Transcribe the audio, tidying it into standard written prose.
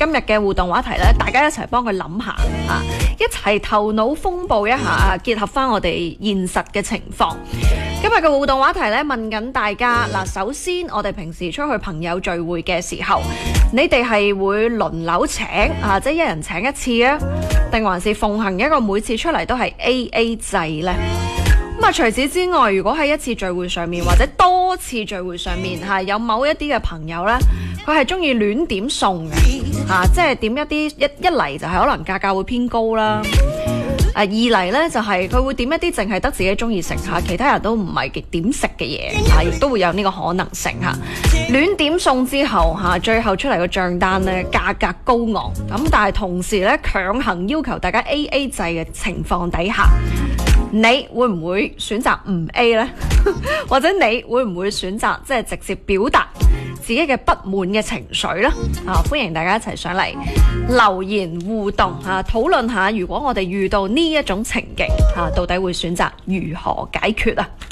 今日嘅互動話題呢，大家一齊幫佢諗下啊，一齊頭腦風暴一下，結合翻我哋現實嘅情況。今日嘅互動話題呢，問緊大家嗱，首先我哋平時出去朋友聚會嘅時候，你哋係會輪流請啊，即係一人請一次啊，定還是奉行一個每次出嚟都係 AA 制呢？咁啊，除此之外，如果喺一次聚會上面或者多次聚會上面有某一啲嘅朋友呢，佢係中意亂點餸嘅即係點一啲一嚟就係可能價格會偏高啦。二嚟呢，就係佢會點一啲淨係得自己中意食其他人都唔係點食嘅嘢亦都會有呢個可能性亂點餸之後最後出嚟個賬單呢，價格高昂，咁但係同時呢，強行要求大家 AA 制嘅情況底下，你會唔會選擇唔 A 呢？或者你會唔會選擇即係直接表達自己嘅不滿嘅情緒呢？歡迎大家一齊上嚟留言互動討論下，如果我哋遇到呢一種情景到底會選擇如何解決啊？